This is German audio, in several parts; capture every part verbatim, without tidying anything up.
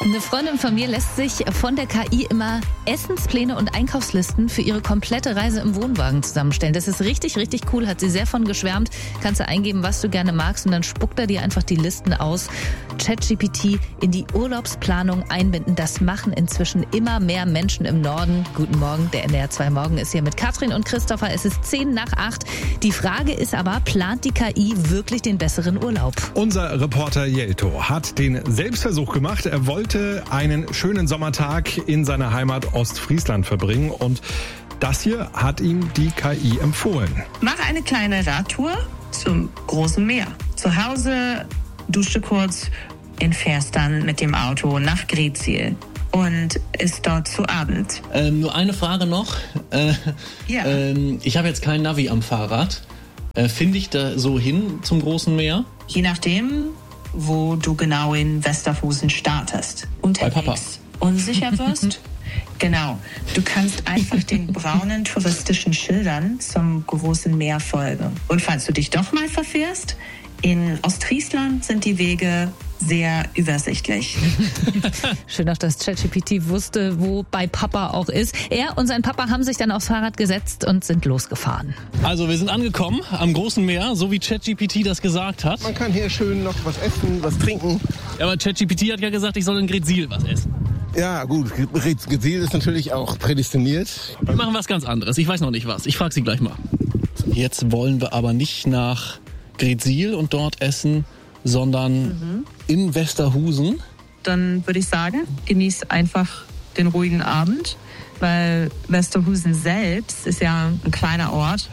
Eine Freundin von mir lässt sich von der K I immer Essenspläne und Einkaufslisten für ihre komplette Reise im Wohnwagen zusammenstellen. Das ist richtig, richtig cool, hat sie sehr von geschwärmt. Kannst du eingeben, was du gerne magst und dann spuckt er dir einfach die Listen aus. ChatGPT in die Urlaubsplanung einbinden, das machen inzwischen immer mehr Menschen im Norden. Guten Morgen, der N D R zwei Morgen ist hier mit Katrin und Christopher. Es ist zehn nach acht. Die Frage ist aber, plant die K I wirklich den besseren Urlaub? Unser Reporter Jelto hat den Selbstversuch gemacht. Er wollte einen schönen Sommertag in seiner Heimat Ostfriesland verbringen und das hier hat ihm die K I empfohlen. Mach eine kleine Radtour zum großen Meer. Zu Hause dusche kurz und fährst dann mit dem Auto nach Greetsiel und ist dort zu Abend. Ähm, nur eine Frage noch. Äh, Ja. ähm, ich habe jetzt kein Navi am Fahrrad. Äh, Finde ich da so hin zum großen Meer? Je nachdem, wo du genau in Westerhusen startest. Bei Papa. Unterwegs unsicher wirst. Genau. Du kannst einfach den braunen touristischen Schildern zum großen Meer folgen. Und falls du dich doch mal verfährst, in Ostfriesland sind die Wege sehr übersichtlich. Schön auch, dass ChatGPT wusste, wo bei Papa auch ist. Er und sein Papa haben sich dann aufs Fahrrad gesetzt und sind losgefahren. Also wir sind angekommen am großen Meer, so wie ChatGPT das gesagt hat. Man kann hier schön noch was essen, was trinken. Ja, aber ChatGPT hat ja gesagt, ich soll in Greetsiel was essen. Ja, gut, Greetsiel ist natürlich auch prädestiniert. Wir machen was ganz anderes. Ich weiß noch nicht was. Ich frage sie gleich mal. Jetzt wollen wir aber nicht nach Greetsiel und dort essen, sondern mhm. in Westerhusen. Dann würde ich sagen, genieß einfach den ruhigen Abend, weil Westerhusen selbst ist ja ein kleiner Ort.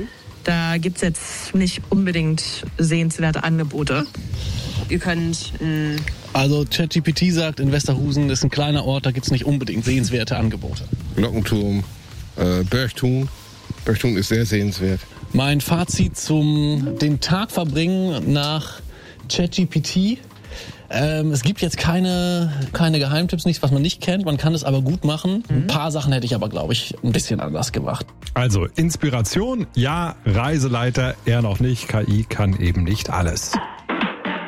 Da gibt es jetzt nicht unbedingt sehenswerte Angebote. Ihr könnt... Mh, also ChatGPT sagt, in Westerhusen ist ein kleiner Ort, da gibt es nicht unbedingt sehenswerte Angebote. Glockenturm, äh, Berchtun. Berchtun ist sehr sehenswert. Mein Fazit zum den Tag verbringen nach ChatGPT. Ähm, es gibt jetzt keine, keine Geheimtipps, nichts, was man nicht kennt. Man kann es aber gut machen. Mhm. Ein paar Sachen hätte ich aber, glaube ich, ein bisschen anders gemacht. Also Inspiration, ja, Reiseleiter eher noch nicht. K I kann eben nicht alles.